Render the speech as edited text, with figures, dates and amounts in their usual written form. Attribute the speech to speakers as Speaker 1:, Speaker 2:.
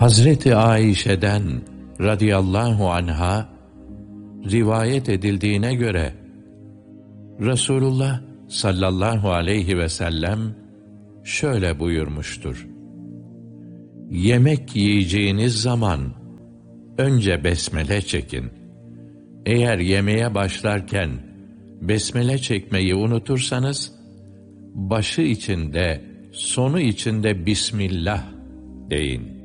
Speaker 1: Hazreti Ayşe'den radıyallahu anha rivayet edildiğine göre Resulullah sallallahu aleyhi ve sellem şöyle buyurmuştur: Yemek yiyeceğiniz zaman önce besmele çekin. Eğer yemeğe başlarken besmele çekmeyi unutursanız, başı içinde, sonu içinde Bismillah deyin.